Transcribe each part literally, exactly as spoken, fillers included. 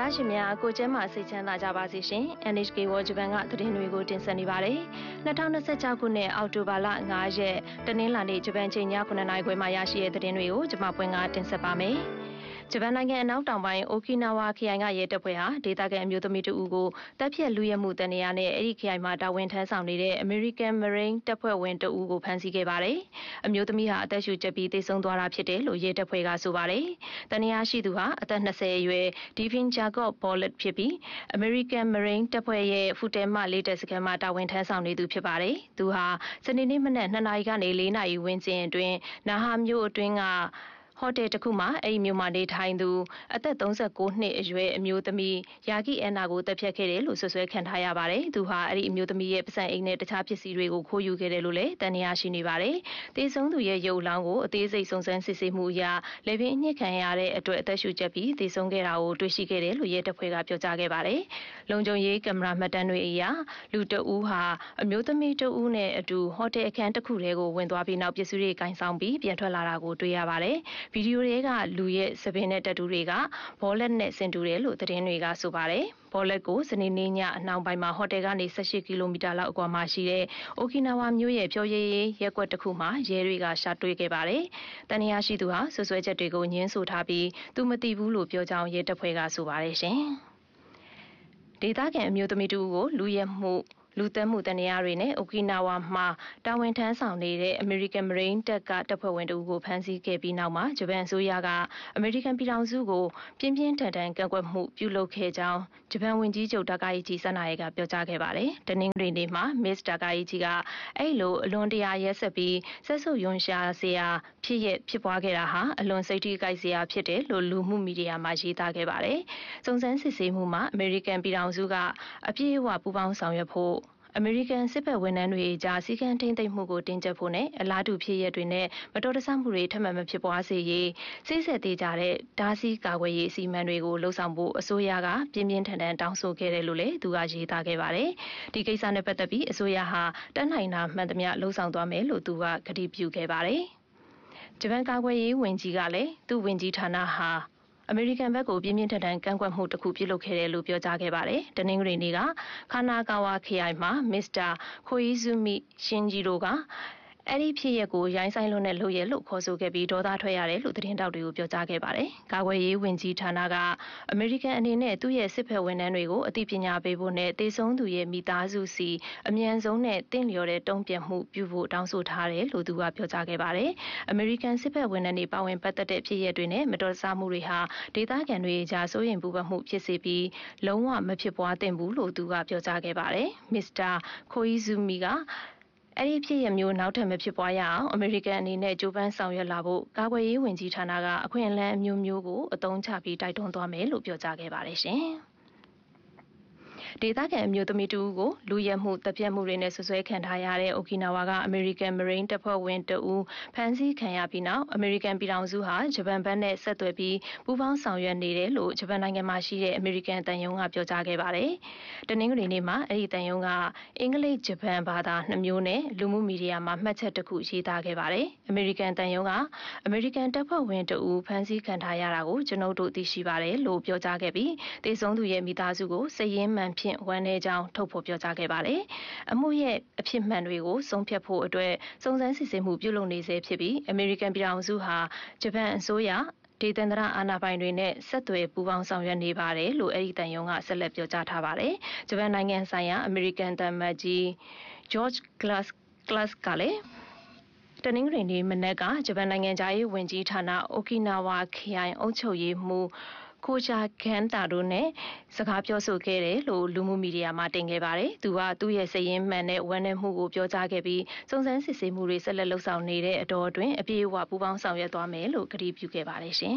သားရှင်များကိုကျဲမှာစိတ်ချမ်းသာကြပါစေရှင် N H K World Japan ကသတင်းတွေကိုတင်ဆက်နေပါတယ်၂၀၂၆ခုနှစ်အောက်တိုဘာလ၅ရက်တနင်္လာနေ့ဂျပန်ချိန်ညခုနှစ်နာရီခွဲမှာရရှိတဲ့သတင်းတွေကိုကျွန်မပွင့်ကတင်ဆက်ပါမယ်ဂျပန်နိုင်ငံအနောက်တောင်ပိုင်းအိုကီနာဝါခရိုင်ကရဲတပ်ဖွဲ့ဟာဒေသခံအမျိုးသမီးတဦးကိုတပ်ဖြတ်လူရဲမှုတနေရာနဲ့အဲ့ဒီခရိုင်မှာတာဝန်ထမ်းဆောင်နေတဲ့ American Marine တပ်ဖွဲ့ဝင်တဦးကိုဖမ်းဆီးခဲ့ပါတယ်။အမျိုးသမီးဟာအသက်ရှူကျပ်ပြီးသေဆုံးသွားတာဖြစ်တယ်လို့ရဲတပ်ဖွဲ့ကဆိုပါတယ်။တနေရာရှိသူဟာအသက်၂၀အရွယ် Devin Jacob Bollet ဖြစ်ပြီး American Marine တပ်ဖွဲ့ရဲ့ဖူတယ်မလေးတပ်စခန်းမှာတာဝန်ထမ်းဆောင်နေသူဖြစ်ပါတယ်။သူဟာစနေနေ့မနက်၂နာရီကနေ၄နာရီဝန်းကျင်အတွင်းနာဟာမြို့အတွင်းကဟိုတယ်တစ်ခုမှာအဲ့ဒီမြို့မှာနေထိုင်သူအသက်၃၉နှစ်အရွယ်အမျိုးသမီးယာဂီအန်နာကိုတပ်ဖြတ်ခဲ့တယ်လို့ဆွဆွဲခံထားရပါတယ်။သူဟာအဲ့ဒီအမျိုးသမီးရဲ့ပစံအိမ်နဲ့တခြားပစ္စည်းတွေကိုခိုးယူခဲ့တယ်လို့လည်းတန်ရာရှိနေပါတယ်။တေဆုံးသူရဲ့ရုပ်လောင်းကိုအသေးစိတ်စုံစမ်းစစ်ဆေးမှုအရလေပင်အညစ်ခံရတဲ့အတွက်အသက်ရှူကျပ်ပြီးတေဆုံးခဲ့တာကိုတွေ့ရှိခဲ့တယ်လို့ရဲတပ်ဖွဲ့ကပြောကြားခဲ့ပါတယ်။လုံခြုံရေးကင်မရာမှတ်တမ်းတွေအရလူတအူးဟာအမျိုးသမီးတအူးနဲ့အတူဟိုတယ်အခန်းတစ်ခုထဲကိုဝင်သွားပြီးနောက်ပစ္စည်းတွေကင်ဆောင်ပြီးပြန်ထွက်လာတာကိုတွေ့ရပါတယ်။ဗီဒီယိုတွေကလူရဲ့စပင်းနဲ့တက်တူတွေကဘောလက်နဲ့ဆင်တူတယ်လို့သတင်းတွေကဆိုပါတယ်။ဘောလက်ကိုစနေနေ့ညအနှောင်းပိုင်းမှာဟိုတယ်ကနေ၁၈ကီလိုမီတာလောက်အကွာမှာရှိတဲ့အိုကီနာဝါမြို့ရဲ့ဖြောရေးရက်ကွက်တစ်ခုမှာရဲတွေကရှာတွေ့ခဲ့ပါတယ်။တန်ရာရှိသူဟာဆွဆွဲချက်တွေကိုညှင်းဆိုထားပြီးသူမသိဘူးလို့ပြောကြောင်းရဲတပ်ဖွဲ့ကဆိုပါတယ်ရှင်။ဒေသခံအမျိုးသမီးတူကိုလူရဲမှုလူသက်မှုတနေရာတွေနဲ့အိုကီနာဝါမှာတာဝန်ထမ်းဆောင်နေတဲ့ American Marine တပ်ကတပ်ဖွဲ့ဝင်တဦးကိုဖမ်းဆီးခဲ့ပြီးနောက်မှာဂျပန်အစိုးရက American ပြည်ထောင်စုကိုပြင်းပြင်းထန်ထန်ကန့်ကွက်မှုပြုလုပ်ခဲ့ကြောင်းဂျပန်ဝန်ကြီးချုပ်တာကာယီချီဆနာယေကပြောကြားခဲ့ပါတယ်။တနင်္ဂနွေနေ့မှာ Miss တာကာယီချီကအဲ့လိုအလွန်တရာရက်ဆက်ပြီးဆက်ဆုပ်ယွန်ရှာစရာဖြစ်ရဖြစ်ပွားခဲ့တာဟာအလွန်စိတ်ထိကြိုက်စရာဖြစ်တယ်လို့လူမှုမီဒီယာမှာရေးသားခဲ့ပါတယ်။စုံစမ်းစစ်ဆေးမှုမှာ American ပြည်ထောင်စုကအပြည့်အဝပူးပေါင်းဆောင်ရွက်ဖို့အမေရိကန်စစ်ဘက်ဝန်ထမ်းတွေကြားစီကံထိန်းသိမ်းမှုကိုတင်ကြဖို့နဲ့အလားတူဖြစ်ရတွေနဲ့မတော်တဆမှုတွေထပ်မံမဖြစ်ပွားစေရေးစိတ်ဆက်သေးကြတဲ့ဓာစီကာကွယ်ရေးအစီအမံတွေကိုလှုံ့ဆော်ဖို့အစိုးရကပြင်းပြင်းထန်ထန်တောင်းဆိုခဲ့တယ်လို့လည်းသူကရေးသားခဲ့ပါတယ်။ဒီကိစ္စနဲ့ပတ်သက်ပြီးအစိုးရဟာတန်းနိုင်တာမှန်သမျှလှုံ့ဆော်သွားမယ်လို့သူကကတိပြုခဲ့ပါတယ်။ဂျပန်ကာကွယ်ရေးဝန်ကြီးကလည်းသူ့ဝန်ကြီးဌာနဟာအမေရိကန်ဘက်ကိုပြင်းပြင်းထန်ထန်ကန့်ကွက်မှုတစ်ခုပြုလုပ်ခဲ့တယ်လို့ပြောကြားခဲ့ပါတယ်။တနင်္ဂနွေနေ့ကခါနာကာဝါခရိုင်မှာမစ္စတာခိုအီဇူမီရှင်ဂျီရိုကအဲ့ဒီဖြစ်ရက်ကိုရိုင်းဆိုင်လွန်းတဲ့လုပ်ရလို့ခေါ်ဆိုခဲ့ပြီးဒေါသထွက်ရတယ်လို့သတင်းတောက်တွေကိုပြောကြားခဲ့ပါတယ်။ကာကွယ်ရေးဝန်ကြီးဌာနကအမေရိကန်အနေနဲ့သူ့ရဲ့စစ်ဘက်ဝန်ထမ်းတွေကိုအသိပညာပေးဖို့နဲ့တေဆုံးသူရဲ့မိသားစုစီအမြန်ဆုံးနဲ့တင့်လျော်တဲ့တုံ့ပြန်မှုပြုဖို့တောင်းဆိုထားတယ်လို့သူကပြောကြားခဲ့ပါတယ်။အမေရိကန်စစ်ဘက်ဝန်ထမ်းတွေပါဝင်ပတ်သက်တဲ့ဖြစ်ရက်တွေနဲ့မတော်တဆမှုတွေဟာဒေသခံတွေကြားစိုးရိမ်ပူပန်မှုဖြစ်စေပြီးလုံးဝမဖြစ်ပွားသင့်ဘူးလို့သူကပြောကြားခဲ့ပါတယ်။မစ္စတာခိုအီဇူမီကအဲ့ဒီဖြစ်ရမျိုးနောက်ထပ်မဖြစ်ပွားရအောင်အမေရိကန်အနေနဲ့ကြိုးပမ်းဆောင်ရွက်လာဖို့ကာကွယ်ရေးဝန်ကြီးဌာနကအခွင့်အလမ်းအမျိုးမျိုးကိုအသုံးချပြီးတိုက်တွန်းသွားမယ်လို့ပြောကြားခဲ့ပါတယ်ရှင်။ဒေသခံအမျိုးသမီးတူကိုလူရဲမှုတပ်ဖြတ်မှုတွေနဲ့ဆွဆွဲခံထားရတဲ့အိုကီနာဝါက American Marine တပ်ဖွဲ့ဝင်တဦးဖမ်းဆီးခံရပြီးနောက် American ပြည်ထောင်စုဟာဂျပန်ဘက်နဲ့ဆက်သွယ်ပြီးပူးပေါင်းဆောင်ရွက်နေတယ်လို့ဂျပန်နိုင်ငံမှာရှိတဲ့ American တန်ယုံကပြောကြားခဲ့ပါတယ်။တနင်္ဂနွေနေ့မှာအဲ့ဒီတန်ယုံကအင်္ဂလိပ်ဂျပန်ဘာသာနှစ်မျိုးနဲ့လူမှုမီဒီယာမှာမှတ်ချက်တစ်ခုရေးသားခဲ့ပါတယ်။ American တန်ယုံက American တပ်ဖွဲ့ဝင်တဦးဖမ်းဆီးခံထားရတာကိုကျွန်ုပ်တို့သိရှိပါတယ်လို့ပြောကြားခဲ့ပြီးတေဆုံးသူရဲ့မိသားစုကိုစိတ်ရင်းမှန်ဖြင့်ဝမ်းနည်းကြောင်းထုတ်ဖော်ပြောကြားခဲ့ပါတယ်။အမှုရဲ့အဖြစ်မှန်တွေကိုဆုံးဖြတ်ဖို့အတွက်စုံစမ်းစစ်ဆေးမှုပြုလုပ်နေဆဲဖြစ်ပြီးအမေရိကန်ပြည်ထောင်စုဟာဂျပန်အစိုးရဒေသန္တရအာဏာပိုင်တွေနဲ့ဆက်သွယ်ပူးပေါင်းဆောင်ရွက်နေပါတယ်လို့အဲ့ဒီတန်ယုံကဆက်လက်ပြောကြားထားပါတယ်။ဂျပန်နိုင်ငံဆိုင်ရာအမေရိကန်တမန်ကြီး George Glass Glass ကလည်းတနင်္ဂနွေနေ့မနက်ကဂျပန်နိုင်ငံသားရေးဝန်ကြီးဌာနအိုကီနာဝါခရိုင်အုပ်ချုပ်ရေးမှူးကိုချာကန်တာတို့နဲ့စကားပြောဆိုခဲ့တယ်လို့လူမှုမီဒီယာမှာတင်ခဲ့ပါတယ်။သူကသူ့ရဲ့စိတ်ရင်းမှန်တဲ့ဝမ်းနည်းမှုကိုပြောကြားခဲ့ပြီးစုံစမ်းစစ်ဆေးမှုတွေဆက်လက်လှုပ်ဆောင်နေတဲ့အတော်အတွင်းအပြည့်အဝပူးပေါင်းဆောင်ရွက်သွားမယ်လို့ကတိပြုခဲ့ပါတယ်ရှင်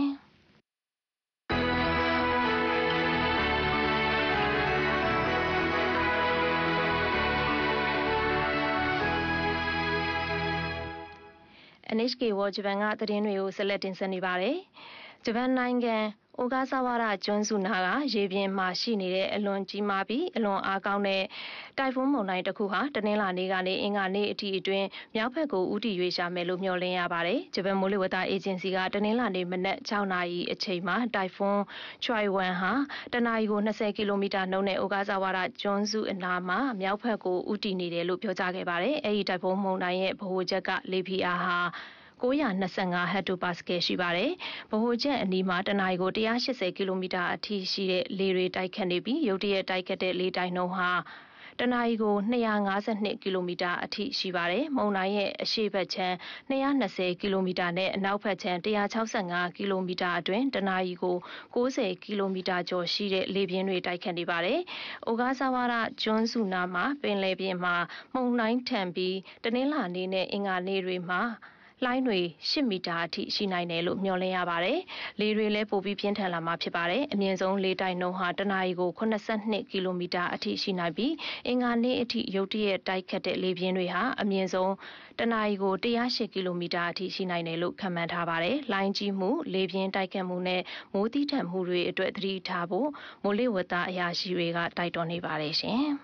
။ N H K World Japan ကသတင်းတွေကိုဆက်လက်တင်ဆက်နေပါတယ်။ဂျပန်နိုင်ငံအိုဂါဆာဝါရကျွန်းစုနာကရေပြင်မှာရှိနေတဲ့အလွန်ကြီးမားပြီးအလွန်အားကောင်းတဲ့တိုင်ဖွန်းမုန်တိုင်းတစ်ခုဟာတနင်္လာနေ့ကနေအင်္ဂါနေ့အထိအတွင်းမြောက်ဘက်ကိုဦးတည်ရွေ့ရှာမယ်လို့မျှော်လင့်ရပါတယ်။ဂျပန်မိုးလေဝသအေဂျင်စီကတနင်္လာနေ့မနက်၆နာရီအချိန်မှာတိုင်ဖွန်းချွိုင်ဝမ်ဟာတနအီကို၂၀ကီလိုမီတာနှုန်းနဲ့အိုဂါဆာဝါရကျွန်းစုအနားမှာမြောက်ဘက်ကိုဦးတည်နေတယ်လို့ပြောကြားခဲ့ပါတယ်။အဲဒီတိုင်ဖွန်းမုန်တိုင်းရဲ့ဗဟိုချက်ကလေဖိအားဟာ၉၂၅ဟက်တိုပါစကယ်ရှိပါတယ်။ဗဟိုချက်အနီးမှာတနအီကို၁၈၀ကီလိုမီတာအထိရှိတဲ့လေတွေတိုက်ခတ်နေပြီးရုတ်တရက်တိုက်ခတ်တဲ့လေတိုက်နှုန်းဟာတနအီကို၂၅၂ကီလိုမီတာအထိရှိပါတယ်။မုန်တိုင်းရဲ့အရှေ့ဘက်ခြမ်း၂၂၀ကီလိုမီတာနဲ့အနောက်ဘက်ခြမ်း၁၆၅ကီလိုမီတာအတွင်းတနအီကို၉၀ကီလိုမီတာကျော်ရှိတဲ့လေပြင်းတွေတိုက်ခတ်နေပါတယ်။အိုဂါဆာဝါရကျွန်းစုနာမှာပင်လယ်ပြင်မှာမုန်တိုင်းထန်ပြီးတနင်္လာနေ့နဲ့အင်္ဂါနေ့တွေမှာလိုင်းတွေ၈မီတာအထိရှိနိုင်တယ်လို့မျှော်လင့်ရပါတယ်။လေတွေလည်းပိုပြီးပြင်းထန်လာမှာဖြစ်ပါတယ်။အမြင့်ဆုံးလေတိုက်နှုန်းဟာတနအီကို၈၂ကီလိုမီတာအထိရှိနိုင်ပြီးအင်္ဂါနေ့အထိရုတ်တရက်တိုက်ခတ်တဲ့လေပြင်းတွေဟာအမြင့်ဆုံးတနအီကို၁၀၈ကီလိုမီတာအထိရှိနိုင်တယ်လို့ခန့်မှန်းထားပါတယ်။လိုင်းကြီးမှုလေပြင်းတိုက်ခတ်မှုနဲ့မိုးသီးထန်မှုတွေအတွက်သတိထားဖို့မိုးလေဝသအရာရှိတွေကတိုက်တွန်းနေပါတယ်ရှင်။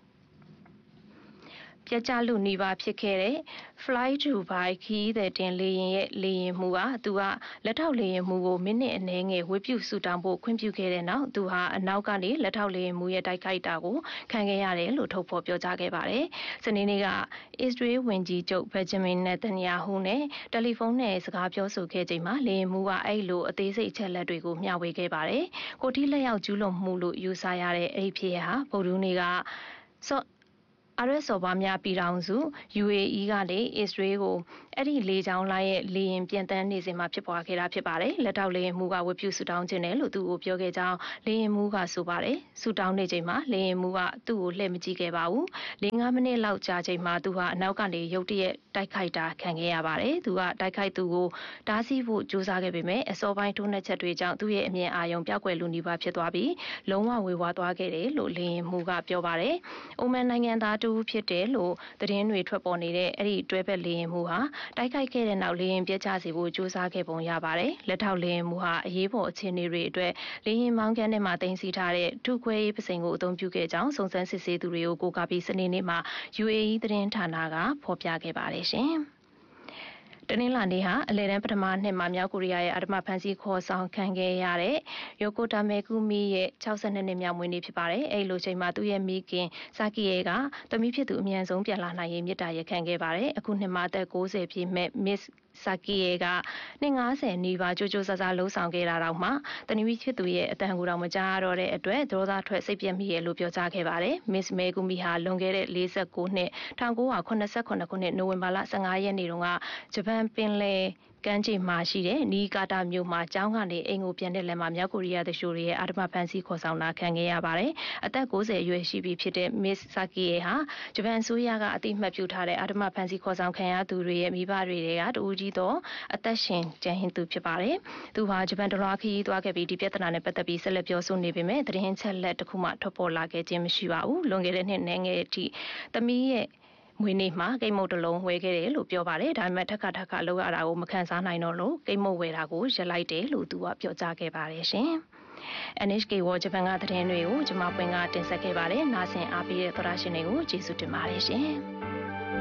ပြကြလူနီးပါးဖြစ်ခဲ့တဲ့ Fly Dubai ခီးသည်တင်လေရင်ရဲ့လေရင်မှုကသူကလက်ထောက်လေရင်မှုကိုမိနစ်အနည်းငယ်ဝေပြုဆူတောင်းဖို့ခွင့်ပြုခဲ့တဲ့နောက်သူဟာအနောက်ကနေလက်ထောက်လေရင်မှုရဲ့တိုက်ခိုက်တာကိုခံခဲ့ရတယ်လို့ထုတ်ဖော်ပြောကြားခဲ့ပါတယ်။စနေနေ့ကအစ္စရေးဝန်ကြီးချုပ်ဘက်ဂျမင်နေတန်ယာဟုနဲ့တယ်လီဖုန်းနဲ့စကားပြောဆိုခဲ့ချိန်မှာလေရင်မှုကအဲ့လိုအသေးစိတ်အချက်လက်တွေကိုမျှဝေခဲ့ပါတယ်။ကိုတီလက်ရောက်ကျူးလွန်မှုလို့ယူဆရတဲ့အဲ့ဒီဖြစ်ရဟာဗုဒ္ဓနေ့ကစောအာရက်စော်ဘာများပြည်ထောင်စု ယူအေအီ ကနေအစ္စရေးကိုအဲ့ဒီလေကြောင်းလိုင်းရဲ့လေရင်ပြန်တန်းနေစဉ်မှာဖြစ်ပွားခဲ့တာဖြစ်ပါတယ်။လက်ထောက်လေရင်မှုကဝတ်ပြုဆူတောင်းခြင်းနဲ့လို့သူ့ကိုပြောခဲ့ကြောင်းလေရင်မှုကဆိုပါတယ်။ဆူတောင်းနေချိန်မှာလေရင်မှုကသူ့ကိုလှည့်မကြည့်ခဲ့ပါဘူး။၄-၅မိနစ်လောက်ကြာချိန်မှာသူဟာအနောက်ကနေရုတ်တရက်တိုက်ခိုက်တာခံခဲ့ရပါတယ်။သူကတိုက်ခိုက်သူကိုတားဆီးဖို့ကြိုးစားခဲ့ပေမဲ့အစောပိုင်းထိုးနှက်ချက်တွေကြောင့်သူ့ရဲ့အမြင်အာရုံပျောက်ကွယ်လူနီးပါးဖြစ်သွားပြီးလုံးဝဝေဝါးသွားခဲ့တယ်လို့လေရင်မှုကပြောပါတယ်။အိုမန်နိုင်ငံသားတူဖြစ်တယ်လို့သတင်းတွေထွက်ပေါ်နေတဲ့အဲ့ဒီတွဲဘက်လေရင်မှုဟာတိုက်ခိုက်ခဲ့တဲ့နောက်လေရင်ပြက်ကျစေဖို့ကြိုးစားခဲ့ပုံရပါတယ်။လက်ထောက်လေရင်မှုဟာအရေးပေါ်အခြေအနေတွေအတွက်လေရင်မောင်းကန်းထဲမှာတင်စီထားတဲ့ထုခွဲရေးပစိန်ကိုအသုံးပြုခဲ့ကြောင်းစုံစမ်းစစ်ဆေးသူတွေကိုကိုးကားပြီးစနေနေ့မှာ ယူအေအီ သတင်းဌာနကဖော်ပြခဲ့ပါတယ်ရှင်။တနင်္လာနေ့ဟာအလဲတန်းပထမနှစ်မှာမြောက်ကိုရီးယားရဲ့အဓမ္မဖမ်းဆီးခေါ်ဆောင်ခံခဲ့ရတဲ့ယိုကိုတာမေကူမီရဲ့၆၂နှစ်မြောက်မွေးနေ့ဖြစ်ပါတယ်။အဲဒီလိုချိန်မှာသူ့ရဲ့မိခင်ဆာကီယေကသမီးဖြစ်သူအမြန်ဆုံးပြန်လာနိုင်ရေးမေတ္တာရပ်ခံခဲ့ပါတယ်။အခုနှစ်မှာအသက်၉၀ပြည့်မဲ့ Miss ဆာကီယေကနှစ်၅၀နီးပါးကြိုးကြိုးစားစားလှုံ့ဆော်ခဲ့တာတော့မှတနည်းဖြစ်သူရဲ့အတန်ကိုတော့မကြားရတော့တဲ့အတွက်ဒေါသထွက်စိတ်ပြတ်မိရလို့ပြောကြားခဲ့ပါတယ်။ Miss မေကူမီဟာလွန်ခဲ့တဲ့၄၉နှစ်၁၉၇၇ခုနှစ်နိုဝင်ဘာလ၁၅ရက်နေ့တုန်းကဂျပန်ပင်လယ်ကမ်းခြေမှာရှိတဲ့နီကာတာမြို့မှာကျောင်းကနေအိမ်ကိုပြန်တဲ့လမ်းမှာမြောက်ကိုရီးယားသူလျှိုတွေရဲ့အာဓမ္မဖမ်းဆီးခေါ်ဆောင်တာခံခဲ့ရပါတယ်။အသက်၉၀အရွယ်ရှိပြီဖြစ်တဲ့ Miss Sakie ဟာဂျပန်အစိုးရကအတိအမှတ်ပြုထားတဲ့အာဓမ္မဖမ်းဆီးခေါ်ဆောင်ခံရသူတွေရဲ့မိဘတွေကတူဦးကြီးတော့အသက်ရှင်ကျန်ရစ်သူဖြစ်ပါတယ်။သူဟာဂျပန်တလွှားခရီးသွားခဲ့ပြီးဒီပြဿနာနဲ့ပတ်သက်ပြီးဆက်လက်ပြောဆိုနေပေမဲ့သတင်းချက်လက်တစ်ခုမှထွက်ပေါ်လာခဲ့ခြင်းမရှိပါဘူး။လွန်ခဲ့တဲ့နှစ်နှဲငယ်အထိသမီးရဲ့မွေးနေ့မှာကိတ်မုတ်တစ်လုံးဝယ်ခဲ့တယ်လို့ပြောပါတယ်။ဒါပေမဲ့ထက်ခါထက်ခါလောက်ရတာကိုမခံစားနိုင်တော့လို့ကိတ်မုတ်ဝယ်တာကိုရပ်လိုက်တယ်လို့သူကပြောကြားခဲ့ပါတယ်ရှင်။ အန် အစ် ကေ World ဂျပန်ကသတင်းတွေကိုကျွန်မပွင့်ကတင်ဆက်ခဲ့ပါတယ်။နားဆင်အားပေးတဲ့သောတာရှင်တွေကိုကျေးဇူးတင်ပါတယ်ရှင်။